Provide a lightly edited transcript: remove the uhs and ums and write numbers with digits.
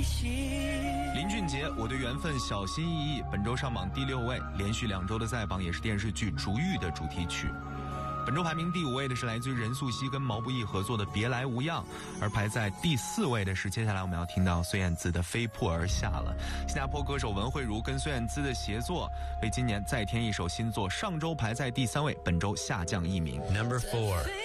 林俊杰，我对缘分小心翼翼，本周上榜第6位，连续2周的再榜，也是电视剧《逐玉》的主题曲。本周排名第5位的是来自于任素汐跟毛不易合作的《别来无恙》，而排在第4位的是接下来我们要听到孙燕姿的《飞瀑而下》了。新加坡歌手文慧茹跟孙燕姿的协作，为今年再添一首新作，上周排在第3位，本周下降1名。 Number 4